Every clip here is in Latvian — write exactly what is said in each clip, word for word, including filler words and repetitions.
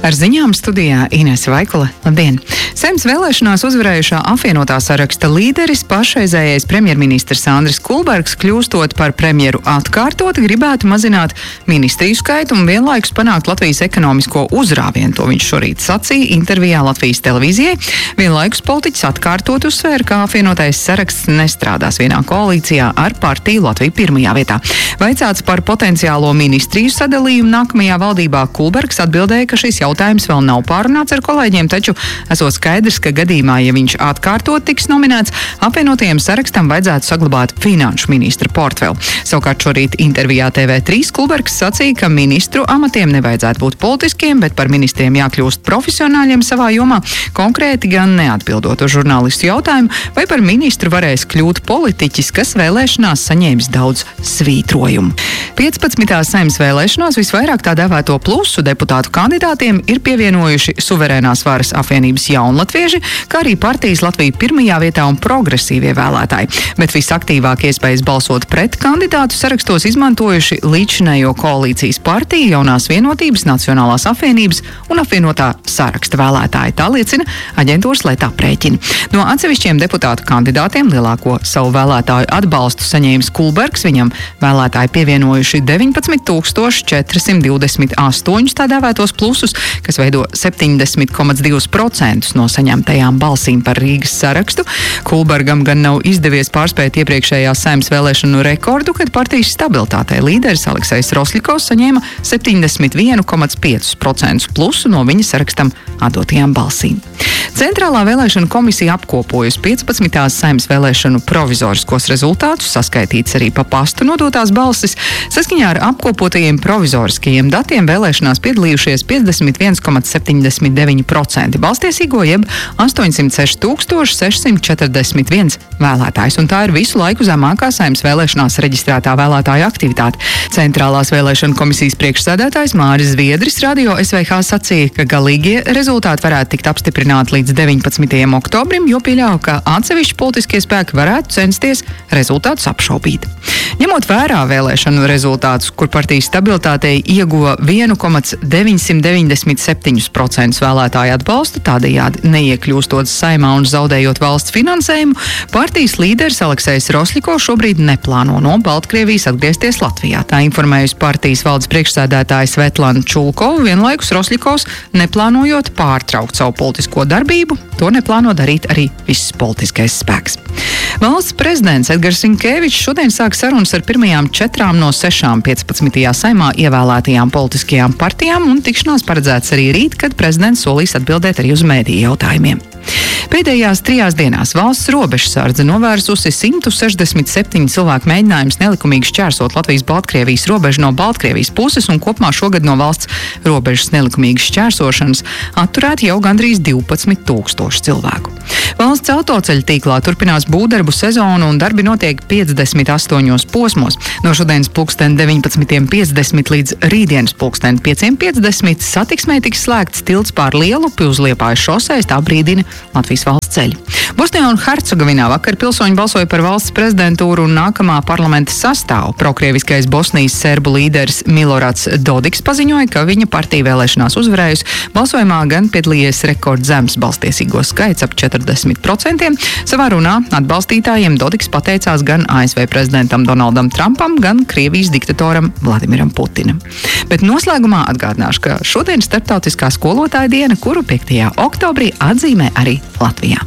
Ar ziņām studijā Inese Vaikule. Labdien! Saeimas vēlēšanās uzvarējušā apvienotā saraksta līderis, pašreizējais premjerministrs Andris Kulbergs, kļūstot par premjeru atkārtot, gribētu mazināt ministriju skaitu un vienlaikus panākt Latvijas ekonomisko uzrāvienu. To viņš šorīt sacīja intervijā Latvijas televīzijai. Vienlaikus politiķis atkārtot uzsvēra, ka apvienotais saraksts nestrādās vienā koalīcijā ar partiju Latviju pirmajā vietā. Vaicāts par potenciālo ministriju sadalījumu nākamajā valdībā, Kulbergs atbildēja, ka šis jautājums vēl nav pārunāts ar kolēģiem, taču esot skaidrs, ka gadījumā, ja viņš atkārtot tiks nominēts, apvienotajiem sarakstam vajadzētu saglabāt finanšu ministra portfeli. Savukārt šorīt intervijā T V trīs Kulbergs sacīja, ka ministru amatiem nevajadzētu būt politiskiem, bet par ministriem jākļūst profesionāļiem savā jomā, konkrēti gan neatbildot uz žurnālistu jautājumu, vai par ministru varēs kļūt politiķis, kas vēlēšanās saņēmis daudz svītrojumu. piecpadsmitās Saeimas vēlēšanās visvairāk tā dēvēto plusu deputātu kandidātiem ir pievienojuši suverēnās varas apvienības jaunlatvieši, kā arī partijas Latvija pirmajā vietā un progresīvie vēlētāji. Bet visaktīvāk iespējas balsot pret kandidātu sarakstos izmantojuši līdzinējo koalīcijas partiju, Jaunās vienotības, Nacionālās apvienības un apvienotā saraksta vēlētāji. Tā liecina aģentūras Leta aprēķini. No atsevišķiem deputātu kandidātiem lielāko savu vēlētāju atbalstu saņēmis Kulbergs, viņam vēlētāji pievienojuši deviņpadsmit tūkstoši četri simti divdesmit astoņus tā dēvētos plusus, kas veido septiņdesmit komats divus procentus no saņemtajām balsīm par Rīgas sarakstu. Kulbergam gan nav izdevies pārspēt iepriekšējās Saeimas vēlēšanu rekordu, kad partijas stabilitātei līderis Aleksejs Rosļikovs saņēma septiņdesmit viens komats piecus procentus plusu no viņa sarakstam atdotajām balsīm. Centrālā vēlēšana komisija apkopojusi piecpadsmitās Saeimas vēlēšanu provizoriskos rezultātus, saskaitīts arī pa pastu nodotās balsis. Saskaņā ar apkopotajiem provizoriskajiem datiem vēlēšanās piedalījušies piecdesmit viens komats septiņdesmit deviņi procenti balstiesīgo, jeb astoņsimt seši tūkstoši seši simti četrdesmit viens vēlētājs, un tā ir visu laiku zemākā Saeimas vēlēšanās reģistrētā vēlētāja aktivitāte. Centrālās vēlēšana komisijas priekšsēdētājs Māris Zviedris radio S V H sacīja, ka galīgie rezultāti varētu tikt apstiprināti līdz deviņpadsmitajam oktobrim, jo pieļauj, ka atsevišķi politiskie spēki varētu censties rezultātus apšaubīt. Ņemot vērā vēlēšanu rezultātus, kur partijas stabilitātei ieguva viens komats deviņsimt deviņdesmit septiņus procentus vēlētāju atbalstu, tādējādi neiekļūstot Saeimā un zaudējot valsts finansējumu, partijas līderis Aleksejs Rosļikovs šobrīd neplāno no Baltkrievijas atgriezties Latvijā. Tā informējusi partijas valdes priekšsēdētāja Svetlana Čulkova, vienlaikus Rosļikovs neplānojot pārtraukt savu politisko darbību, to neplāno darīt arī viss politiskais spēks. Valsts prezidents Edgars Rinkevičs šodien sāk sarunas ar pirmajām četrām no sešām piecpadsmitajā Saeimā ievēlētajām politiskajām partijām, un tikšanās paredzēts arī rīt, kad prezidents solīs atbildēt arī uz mēdīju jautājumiem. Pēdējās trijās dienās valsts robežsardze novērsusi simt sešdesmit septiņu cilvēku mēģinājumus nelikumīgi šķērsot Latvijas-Baltkrievijas robežu no Baltkrievijas puses, un kopumā šogad no valsts robežas nelikumīgas šķērsošanas atturēti jau gandrīz divpadsmit tūkstoši cilvēku. Valsts autoceļu tīklā turpinās būvdarbu sezonu, un darbi notiek piecdesmit astoņos posmos. No šodienas pulksten deviņpadsmit piecdesmit līdz rītdienas pulksten pieci piecdesmit satiksmē tiks slēgts tilts pār Lielupi uz Liepājas šosejas, tā brīdina Latvijas valsts ceļi. Bosnijā un Hercegovinā vakar pilsoņi balsoja par valsts prezidentūru un nākamā parlamenta sastāvu. Prokrieviskais Bosnijas serbu līderis Milorats Dodiks paziņoja, ka viņa partija vēlēšanās uzvarējusi. Balsojumā gan piedalījies rekordzems balstiesīgo skaits ap četrdesmit procentiem. Savā runā atbalstītājiem Dodiks pateicās gan A S V prezidentam Donaldam Trumpam, gan Krievijas diktatoram Vladimiram Putinam. Bet noslēgumā atgādināšu, ka šodien starptautiskā skolotāja diena, kuru piektajā oktobrī atzīmē arī Latvijā.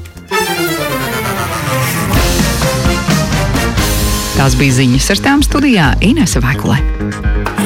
Tās bija ziņas, ar tām studijā Inese Vaikule.